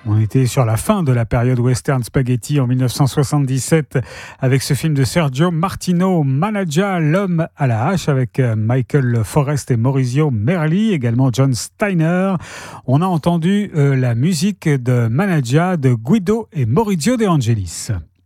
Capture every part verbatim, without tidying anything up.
On était sur la fin de la période western spaghetti en dix-neuf cent soixante-dix-sept avec ce film de Sergio Martino, Managgia, l'homme à la hache, avec Michael Forrest et Maurizio Merli, également John Steiner. On a entendu euh, la musique de Managgia de Guido et Maurizio De Angelis.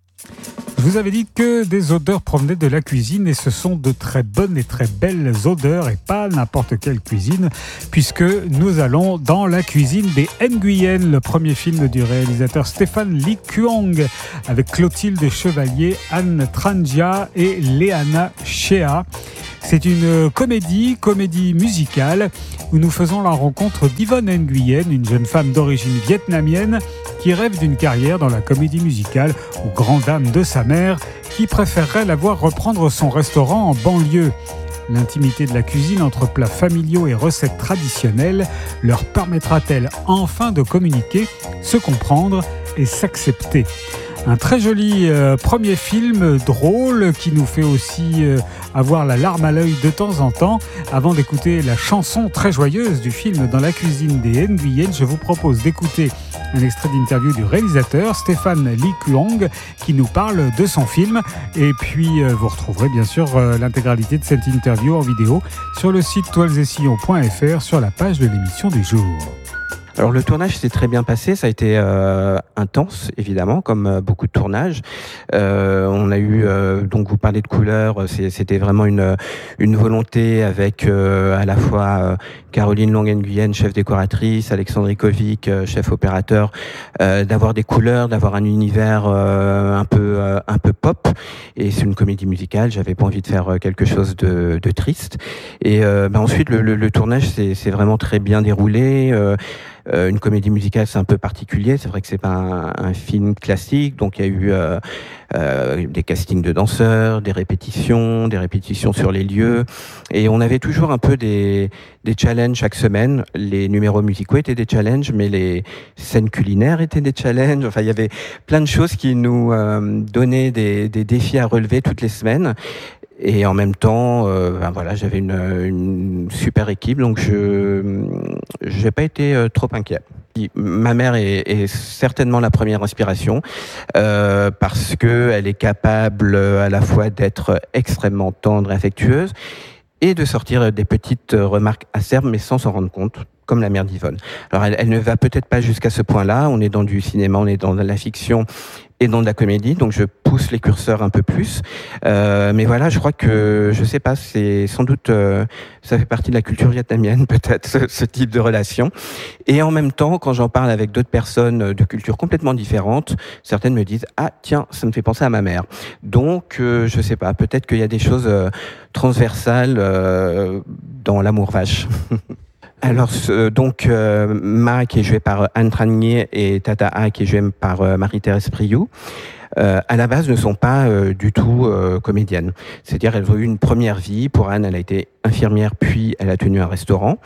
Je vous avais dit que des odeurs provenaient de la cuisine et ce sont de très bonnes et très belles odeurs et pas n'importe quelle cuisine puisque nous allons dans la cuisine des Nguyen, le premier film du réalisateur Stéphane Lee Kuang avec Clotilde Chevalier, Anne Trangia et Léana Shea. C'est une comédie, comédie musicale où nous faisons la rencontre d'Yvonne Nguyen, une jeune femme d'origine vietnamienne qui rêve d'une carrière dans la comédie musicale aux grandes dames de sa mère qui préférerait la voir reprendre son restaurant en banlieue. L'intimité de la cuisine entre plats familiaux et recettes traditionnelles leur permettra-t-elle enfin de communiquer, se comprendre et s'accepter ? Un très joli euh, premier film drôle qui nous fait aussi euh, avoir la larme à l'œil de temps en temps. Avant d'écouter la chanson très joyeuse du film Dans la cuisine des Nguyen, je vous propose d'écouter un extrait d'interview du réalisateur Stéphane Lee Kuang qui nous parle de son film. Et puis euh, vous retrouverez bien sûr euh, l'intégralité de cette interview en vidéo sur le site toiles et sillons point f r sur la page de l'émission du jour. Alors le tournage s'est très bien passé, ça a été euh, intense évidemment, comme euh, beaucoup de tournages. Euh, on a eu euh, donc vous parlez de couleurs, c'est, c'était vraiment une une volonté avec euh, à la fois euh, Caroline Long-Nguyen, chef décoratrice, Alexandre Ikovic, euh, chef opérateur, euh, d'avoir des couleurs, d'avoir un univers euh, un peu euh, un peu pop. Et c'est une comédie musicale, j'avais pas envie de faire quelque chose de, de triste. Et euh, ben ensuite le, le, le tournage s'est, s'est vraiment très bien déroulé. Euh, Euh, une comédie musicale, c'est un peu particulier. C'est vrai que c'est pas un, un film classique, donc il y a eu euh, euh, des castings de danseurs, des répétitions, des répétitions sur les lieux, et on avait toujours un peu des des challenges chaque semaine. Les numéros musicaux étaient des challenges, mais les scènes culinaires étaient des challenges. Enfin, il y avait plein de choses qui nous euh, donnaient des, des défis à relever toutes les semaines. Et en même temps, euh, ben voilà, j'avais une, une super équipe, donc je j'ai pas été euh, trop inquiet. Ma mère est, est certainement la première inspiration euh, parce que elle est capable à la fois d'être extrêmement tendre et affectueuse et de sortir des petites remarques acerbes, mais sans s'en rendre compte, comme la mère d'Yvonne. Alors, elle, elle ne va peut-être pas jusqu'à ce point-là. On est dans du cinéma, on est dans de la fiction et dans de la comédie, donc je pousse les curseurs un peu plus. Euh, mais voilà, je crois que, je sais pas, c'est sans doute, euh, ça fait partie de la culture vietnamienne, peut-être, ce, ce type de relation. Et en même temps, quand j'en parle avec d'autres personnes de cultures complètement différentes, certaines me disent « Ah, tiens, ça me fait penser à ma mère ». Donc, euh, je sais pas, peut-être qu'il y a des choses euh, transversales euh, dans l'amour vache. Alors, euh, donc, euh, Ma, qui est jouée par Anne Tranier, et Tata A, qui est jouée par euh, Marie-Thérèse Priou, euh, à la base ne sont pas euh, du tout euh, comédiennes. C'est-à-dire, elles ont eu une première vie. Pour Anne, elle a été infirmière, puis elle a tenu un restaurant.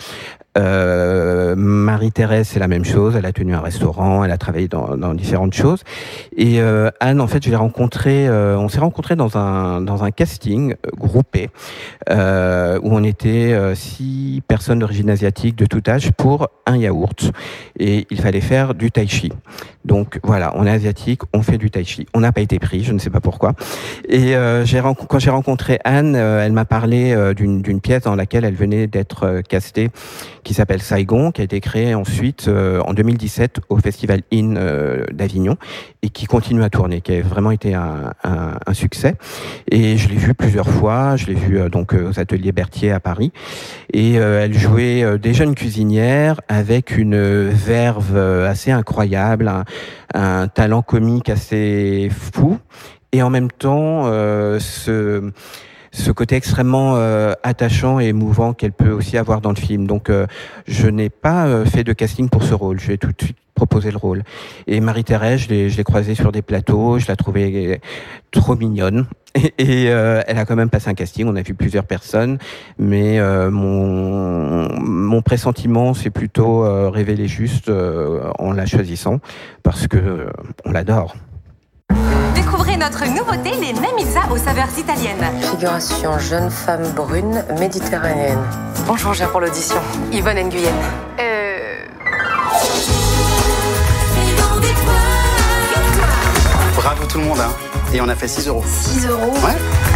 Euh, Marie-Thérèse, c'est la même chose. Elle a tenu un restaurant, elle a travaillé dans, dans différentes choses. Et euh, Anne, en fait, je l'ai rencontrée. Euh, on s'est rencontrés dans un dans un casting euh, groupé euh, où on était euh, six personnes d'origine asiatique de tout âge pour un yaourt. Et il fallait faire du tai chi. Donc voilà, on est asiatique, on fait du tai chi. On n'a pas été pris, je ne sais pas pourquoi. Et euh, j'ai rencontré, quand j'ai rencontré Anne, euh, elle m'a parlé euh, d'une d'une pièce dans laquelle elle venait d'être euh, castée, qui s'appelle Saigon, qui a été créée ensuite euh, en deux mille dix-sept au Festival In euh, d'Avignon et qui continue à tourner, qui a vraiment été un, un, un succès. Et je l'ai vue plusieurs fois, je l'ai vue euh, donc aux ateliers Berthier à Paris. Et euh, elle jouait euh, déjà une cuisinière avec une verve euh, assez incroyable, un, un talent comique assez fou, et en même temps euh, ce ce côté extrêmement euh, attachant et émouvant qu'elle peut aussi avoir dans le film. Donc euh, je n'ai pas euh, fait de casting pour ce rôle, je vais tout de suite proposer le rôle. Et Marie-Thérèse, je l'ai, je l'ai croisée sur des plateaux, je la trouvais trop mignonne. Et, et euh, elle a quand même passé un casting, on a vu plusieurs personnes, mais euh, mon, mon pressentiment s'est plutôt euh, révélé juste euh, en la choisissant, parce que euh, on l'adore. Découvrez notre nouveauté, les Namizza aux saveurs italiennes. Figuration jeune femme brune méditerranéenne. Bonjour, je viens pour l'audition. Yvonne Nguyen. Euh... pour tout le monde, hein. Et on a fait six euros. six euros? Ouais.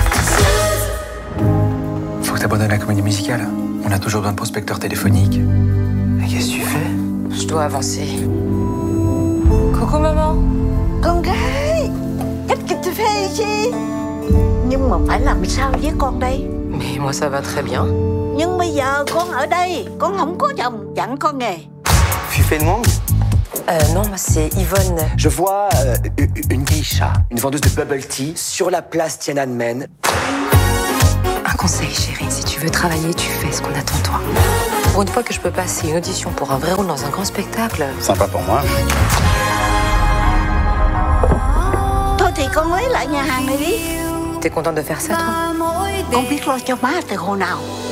Faut que t'abonnes à la comédie musicale. On a toujours besoin de prospecteurs téléphoniques. Mais qu'est-ce que tu fais? Je dois avancer. Coucou maman. Con gái, qu'est-ce que tu fais ici? Nhưng mà phải làm sao với con đây? Mais moi ça va très bien. Nhưng bây giờ con ở đây, con không có chồng, chẳng có nghề. Fufei Wang? Euh, non, moi c'est Yvonne. Je vois euh, une geisha, une vendeuse de bubble tea sur la place Tiananmen. Un conseil, chérie. Si tu veux travailler, tu fais ce qu'on attend de toi. Pour une fois que je peux passer une audition pour un vrai rôle dans un grand spectacle. Sympa pour moi. Thôi thì con lấy lại nhà hàng này đi. T'es contente de faire ça, toi? Con biết lo cho má từ hồi nào?